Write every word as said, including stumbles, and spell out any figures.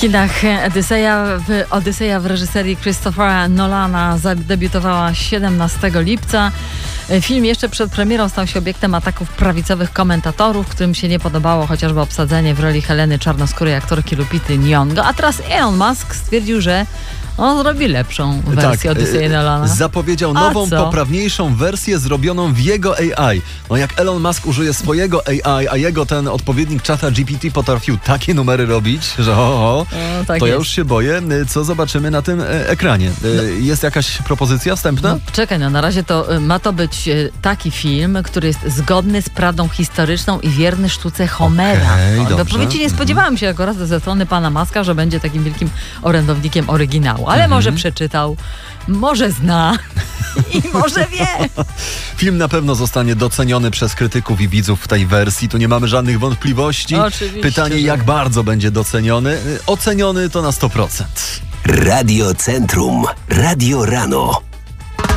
kinach Odyseja w, Odyseja w reżyserii Christophera Nolana zadebiutowała siedemnastego lipca. Film jeszcze przed premierą stał się obiektem ataków prawicowych komentatorów, którym się nie podobało chociażby obsadzenie w roli Heleny czarnoskórej aktorki Lupity Nyong'o, a teraz Elon Musk stwierdził, że on zrobi lepszą wersję tak, Odysei Nolana. Zapowiedział nową, poprawniejszą wersję zrobioną w jego A I. No jak Elon Musk użyje swojego A I, a jego ten odpowiednik czata G P T potrafił takie numery robić, że ho, ho, no, tak to jest. Ja już się boję, co zobaczymy na tym ekranie. No. Jest jakaś propozycja wstępna? No, czekaj, no na razie to ma to być taki film, który jest zgodny z prawdą historyczną i wierny sztuce Homera. Okay, do powiedzieć nie spodziewałam się akurat ze strony pana Muska, że będzie takim wielkim orędownikiem oryginału. Ale może mm-hmm. przeczytał, może zna i może wie. Film na pewno zostanie doceniony przez krytyków i widzów w tej wersji. Tu nie mamy żadnych wątpliwości. Oczywiście, Pytanie, że... jak bardzo będzie doceniony. Oceniony to na sto procent. Radio Centrum. Radio Rano.